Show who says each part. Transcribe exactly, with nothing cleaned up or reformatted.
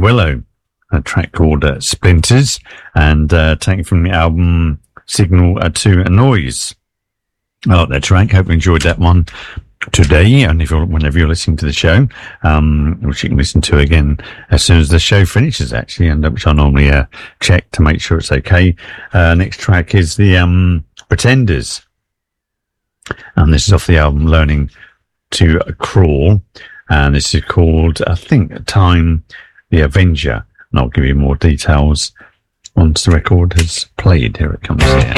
Speaker 1: Willow, a track called uh, Splinters, and uh, taken from the album Signal uh, to a Noise. I like that track. Hope you enjoyed that one today, and if you're, whenever you're listening to the show, um, which you can listen to again as soon as the show finishes, actually, and which I normally uh, check to make sure it's okay. Uh, next track is the um, Pretenders, and this is off the album Learning to Crawl, and this is called, I think, Time the Avenger, and I'll give you more details once the record has played. Here it comes here.